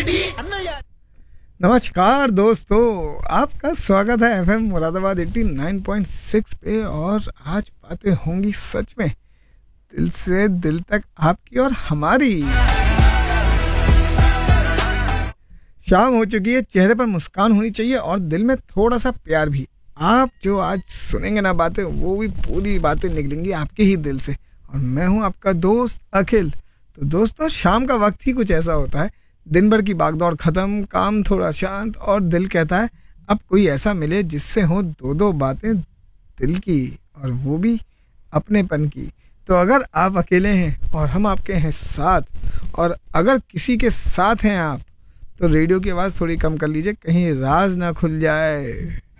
नमस्कार दोस्तों, आपका स्वागत है एफएम मुरादाबाद 89.6 पे। और आज बातें होंगी सच में दिल से दिल तक आपकी और हमारी। शाम हो चुकी है, चेहरे पर मुस्कान होनी चाहिए और दिल में थोड़ा सा प्यार भी। आप जो आज सुनेंगे ना बातें, वो भी पूरी बातें निकलेंगी आपके ही दिल से। और मैं हूं आपका दोस्त अखिल। तो दोस्तों, शाम का वक्त ही कुछ ऐसा होता है, दिन भर की भागदौड़ खत्म, काम थोड़ा शांत और दिल कहता है अब कोई ऐसा मिले जिससे हो दो दो बातें दिल की, और वो भी अपनेपन की। तो अगर आप अकेले हैं और हम आपके हैं साथ, और अगर किसी के साथ हैं आप, तो रेडियो की आवाज़ थोड़ी कम कर लीजिए, कहीं राज ना खुल जाए।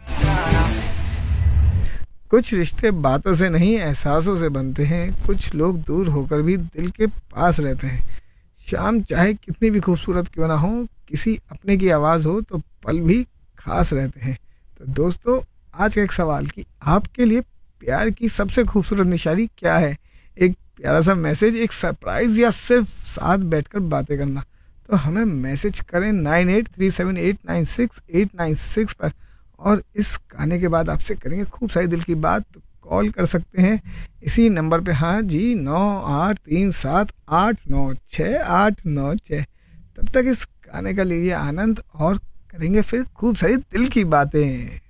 कुछ रिश्ते बातों से नहीं एहसासों से बनते हैं, कुछ लोग दूर होकर भी दिल के पास रहते हैं। शाम चाहे कितनी भी खूबसूरत क्यों ना हो, किसी अपने की आवाज़ हो तो पल भी खास रहते हैं। तो दोस्तों, आज का एक सवाल कि आपके लिए प्यार की सबसे खूबसूरत निशानी क्या है? एक प्यारा सा मैसेज, एक सरप्राइज़, या सिर्फ साथ बैठकर बातें करना? तो हमें मैसेज करें 9837896896 पर। और इस गाने के बाद आपसे करेंगे खूब सारी दिल की बात। तो कॉल कर सकते हैं इसी नंबर पे, हाँ जी, 9837896896। तब तक इस गाने का लीजिए आनंद और करेंगे फिर खूब सारी दिल की बातें।